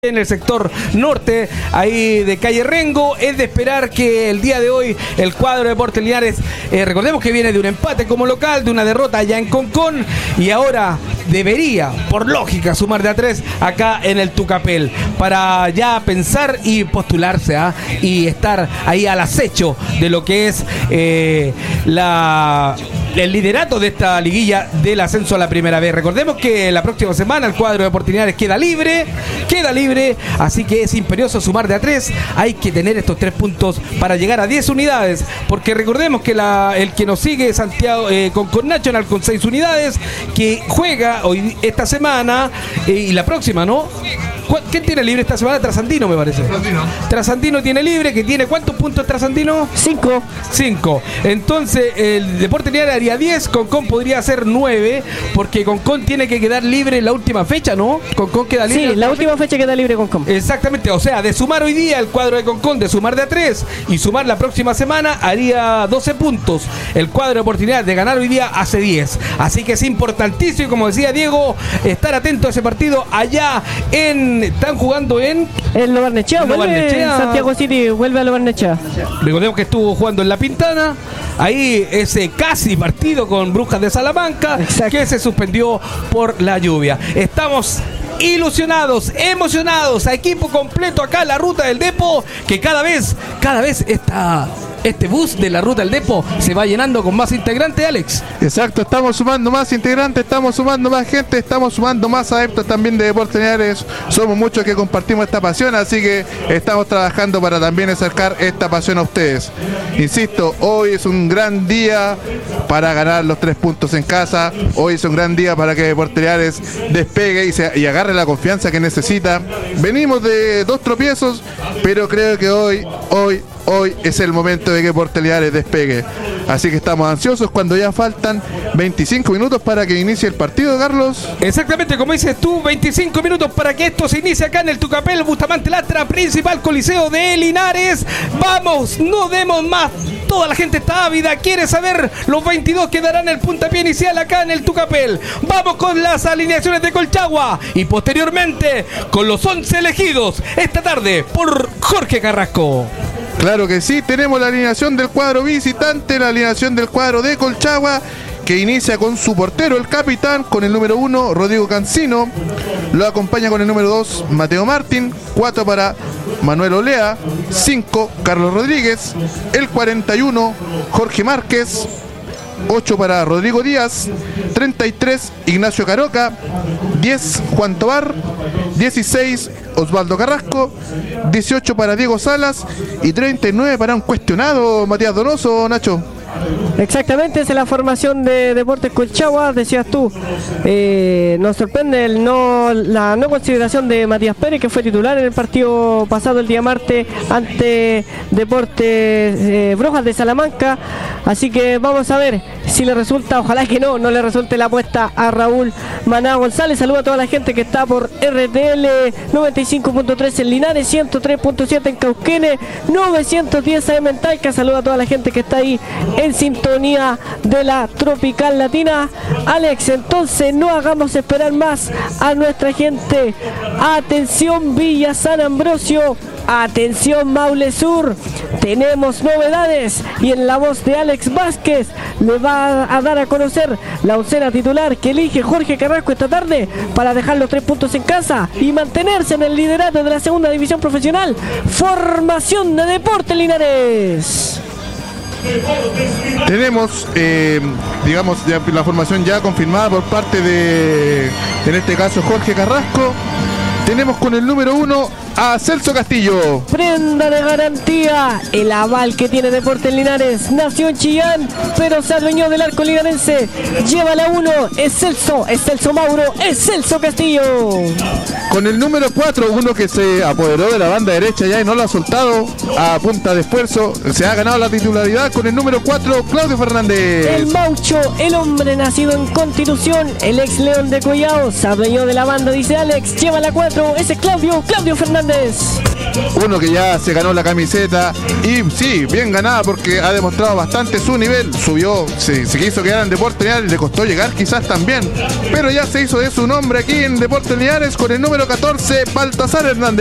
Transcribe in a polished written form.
En el sector norte, ahí de calle Rengo. Es de esperar que el día de hoy el cuadro de Deportes Linares, recordemos que viene de un empate como local, de una derrota allá en Concón, y ahora debería, por lógica, sumar de a 3 acá en el Tucapel, para ya pensar y postularse y estar ahí al acecho de lo que es el liderato de esta liguilla del ascenso a la primera vez. Recordemos que la próxima semana el cuadro de Deportes Linares queda libre, así que es imperioso sumar de a 3. Hay que tener estos 3 puntos para llegar a 10 unidades, porque recordemos que el que nos sigue Santiago con Nacional con 6 unidades, que juega hoy esta semana y la próxima, ¿no? ¿Quién tiene libre esta semana? Trasandino, me parece. Trasandino tiene libre, que tiene ¿cuántos puntos Trasandino? 5. Entonces el Deportes Linares haría 10, Concón podría hacer 9, porque Concón tiene que quedar libre en la última fecha, ¿no? Concón queda libre. Sí, la última fecha queda libre Concón. Exactamente, o sea, de sumar hoy día el cuadro de Concón, de sumar de a 3 y sumar la próxima semana, haría 12 puntos. El cuadro de oportunidad de ganar hoy día hace 10. Así que es importantísimo, como decía Diego, estar atento a ese partido allá están jugando en Lo Barnechea, Santiago City vuelve a Lo Barnechea. Recordemos que estuvo jugando en La Pintana, ahí ese casi partido con Brujas de Salamanca. Exacto. Que se suspendió por la lluvia. Estamos ilusionados, emocionados, a equipo completo acá en la ruta del Depo, que cada vez este bus de la ruta del Depo se va llenando con más integrantes, Alex. Exacto, estamos sumando más integrantes, estamos sumando más gente, estamos sumando más adeptos también de Deportes Linares. Somos muchos que compartimos esta pasión, así que estamos trabajando para también acercar esta pasión a ustedes. Insisto, hoy es un gran día para ganar los 3 puntos en casa. Hoy es un gran día para que Deportes Linares despegue y agarre la confianza que necesita. Venimos de 2 tropiezos, pero creo que hoy es el momento de que Deportes Linares despegue. Así que estamos ansiosos cuando ya faltan 25 minutos para que inicie el partido, Carlos. Exactamente, como dices tú, 25 minutos para que esto se inicie acá en el Tucapel, Bustamante Lastra, principal coliseo de Linares. Vamos, no demos más. Toda la gente está ávida, quiere saber los 22 que darán el puntapié inicial acá en el Tucapel. Vamos con las alineaciones de Colchagua y posteriormente con los 11 elegidos esta tarde por Jorge Carrasco. Claro que sí, tenemos la alineación del cuadro visitante, la alineación del cuadro de Colchagua, que inicia con su portero, el capitán, con el número 1, Rodrigo Cancino. Lo acompaña con el número 2, Mateo Martín. 4 para Manuel Olea. 5, Carlos Rodríguez. El 41, Jorge Márquez. 8 para Rodrigo Díaz. 33, Ignacio Caroca. 10, Juan Tobar. 16, Osvaldo Carrasco. 18 para Diego Salas. Y 39 para un cuestionado Matías Donoso, Nacho. Exactamente, esa es la formación de Deportes Colchagua, decías tú. Nos sorprende la no consideración de Matías Pérez, que fue titular en el partido pasado el día martes ante Deportes Brujas de Salamanca. Así que vamos a ver si le resulta, ojalá que no le resulte la apuesta a Raúl Maná González. Saluda a toda la gente que está por RTL 95.3 en Linares, 103.7 en Cauquenes, 910 AM en Talca. Saluda a toda la gente que está ahí en sintonía de la Tropical Latina. Alex, entonces no hagamos esperar más a nuestra gente. Atención Villa San Ambrosio, atención Maule Sur, tenemos novedades y en la voz de Alex Vázquez le va a dar a conocer la oncena titular que elige Jorge Carrasco esta tarde para dejar los 3 puntos en casa y mantenerse en el liderato de la segunda división profesional. Formación de Deportes Linares. Tenemos, digamos, la formación ya confirmada por parte de, en este caso, Jorge Carrasco. Tenemos con el número 1 a Celso Castillo. Prenda de garantía, el aval que tiene Deportes Linares. Nació en Chillán, pero se adueñó del arco linarense. Lleva la 1, es Celso Mauro, es Celso Castillo. Con el número 4, uno que se apoderó de la banda derecha ya y no lo ha soltado a punta de esfuerzo. Se ha ganado la titularidad con el número 4, Claudio Fernández. El Maucho, el hombre nacido en Constitución, el ex León de Collao, se adueñó de la banda, dice Alex. Lleva la 4, ese es Claudio Fernández. Hernández. Uno que ya se ganó la camiseta y sí, bien ganada porque ha demostrado bastante su nivel. Subió, se quiso quedar en Deportes Linares, le costó llegar quizás también, pero ya se hizo de su nombre aquí en Deportes Linares con el número 14, Baltasar Hernández.